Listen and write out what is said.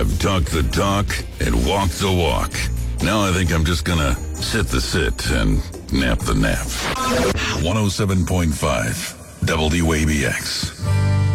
I've talked the talk and walked the walk. Now I think I'm just gonna sit the sit and nap the nap. 107.5 WABX.